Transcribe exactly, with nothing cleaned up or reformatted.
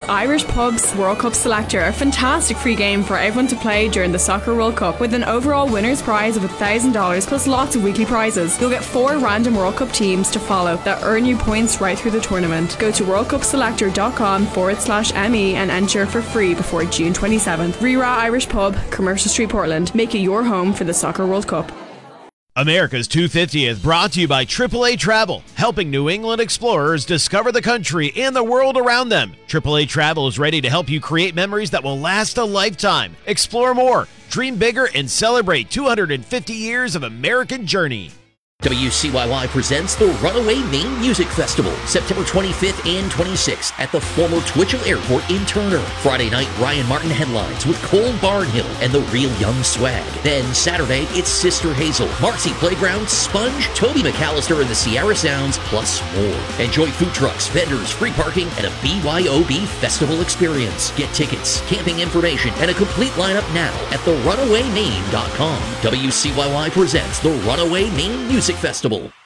Irish Pub's World Cup Selector, a fantastic free game for everyone to play during the Soccer World Cup with an overall winner's prize of one thousand dollars plus lots of weekly prizes. You'll get four random World Cup teams to follow that earn you points right through the tournament. Go to worldcupselector.com forward slash ME and enter for free before June twenty-seventh. Rira Irish Pub, Commercial Street, Portland. Make it your home for the Soccer World Cup. America's two hundred fiftieth brought to you by triple A Travel, helping New England explorers discover the country and the world around them. triple A Travel is ready to help you create memories that will last a lifetime. Explore more, dream bigger, and celebrate two hundred fifty years of American journey. W C Y Y presents the Runaway Maine Music Festival, September twenty-fifth and twenty-sixth at the former Twitchell Airport in Turner. Friday night, Ryan Martin headlines with Cole Barnhill and the Real Young Swag. Then Saturday, it's Sister Hazel, Marcy Playground, Sponge, Toby McAllister and the Sierra Sounds, plus more. Enjoy food trucks, vendors, free parking, and a B Y O B festival experience. Get tickets, camping information, and a complete lineup now at the runaway maine dot com. W C Y Y presents the Runaway Maine Music Festival.